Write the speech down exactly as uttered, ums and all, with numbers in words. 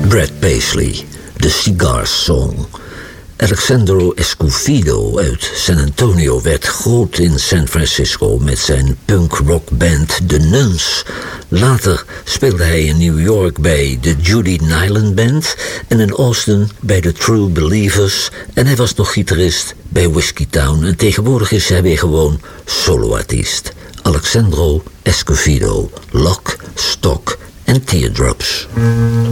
Brad Paisley, The Cigar Song. Alexandro Escovedo uit San Antonio werd groot in San Francisco met zijn punk-rockband The Nuns. Later speelde hij in New York bij de Judy Nyland Band en in Austin bij The True Believers. En hij was nog gitarist bij Whiskey Town en tegenwoordig is hij weer gewoon soloartiest. Alexandro Escovedo, Lock, Stock en Teardrops.